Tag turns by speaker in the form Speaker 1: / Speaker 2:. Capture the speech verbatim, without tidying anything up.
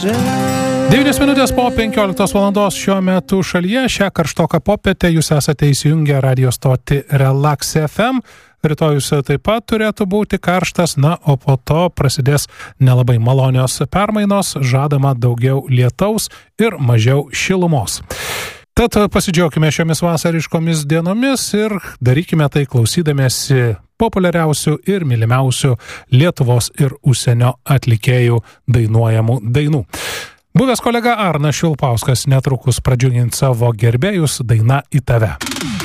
Speaker 1: devynios minutės po penkioliktos valandos šiuo metu šalyje. Šią karštoką popietę jūs esate įsijungę radio stotį Relax F M. Rytojus taip pat turėtų būti karštas, na, o po to prasidės nelabai malonios permainos, žadama daugiau lietaus ir mažiau šilumos. Tad pasidžiaukime šiomis vasariškomis dienomis ir darykime tai klausydamėsi populiariausių ir mylimiausių Lietuvos ir užsienio atlikėjų dainuojamų dainų. Buvęs kolega Arnas Švilpauskas netrukus pradžiugins savo gerbėjus daina Į tave.